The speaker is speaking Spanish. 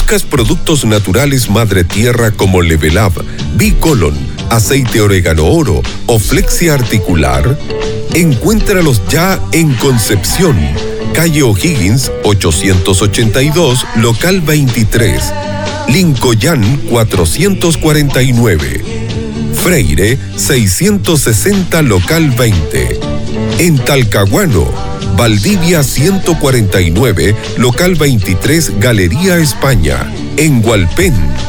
¿Buscas productos naturales Madre Tierra como Level Up, Bicolon, aceite orégano oro o Flexia articular? Encuéntralos ya en Concepción, calle O'Higgins 882, local 23, Lincoln 449, Freire 660, local 20, en Talcahuano, Valdivia 149, local 23, Galería España, en Hualpén,